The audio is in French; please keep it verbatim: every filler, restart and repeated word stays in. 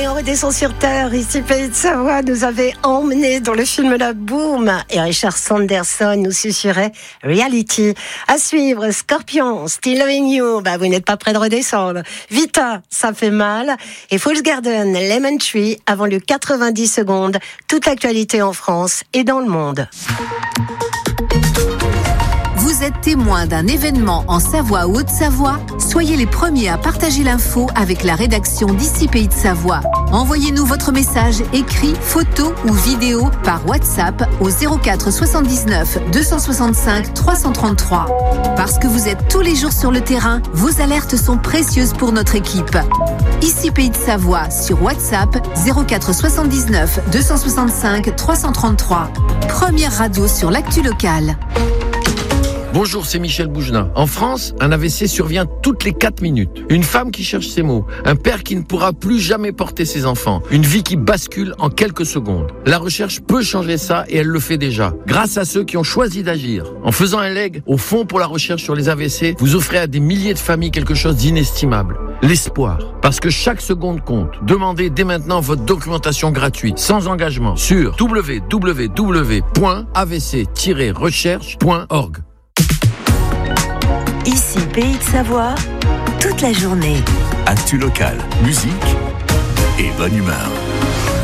Et on redescend sur Terre, ici Pays de Savoie nous avait emmenés dans le film La Boom et Richard Sanderson nous susurrait Reality. À suivre, Scorpion, Still Loving You, bah vous n'êtes pas près de redescendre. Vita, ça fait mal. Et Fool's Garden, Lemon Tree, avant le quatre-vingt-dix secondes, toute l'actualité en France et dans le monde. Vous êtes témoin d'un événement en Savoie ou Haute-Savoie? Soyez les premiers à partager l'info avec la rédaction d'Ici Pays de Savoie. Envoyez-nous votre message écrit, photo ou vidéo par WhatsApp au zéro quatre soixante-dix-neuf deux cent soixante-cinq trois cent trente-trois. Parce que vous êtes tous les jours sur le terrain, vos alertes sont précieuses pour notre équipe. Ici Pays de Savoie sur WhatsApp zéro quatre soixante-dix-neuf deux cent soixante-cinq trois cent trente-trois. Première radio sur l'actu locale. Bonjour, c'est Michel Bougenat. En France, un A V C survient toutes les quatre minutes. Une femme qui cherche ses mots. Un père qui ne pourra plus jamais porter ses enfants. Une vie qui bascule en quelques secondes. La recherche peut changer ça et elle le fait déjà. Grâce à ceux qui ont choisi d'agir. En faisant un leg au Fonds pour la recherche sur les A V C, vous offrez à des milliers de familles quelque chose d'inestimable. L'espoir. Parce que chaque seconde compte. Demandez dès maintenant votre documentation gratuite, sans engagement, sur w w w point a v c tiret recherche point org. Ici Pays de Savoie, toute la journée. Actu locale, musique et bonne humeur.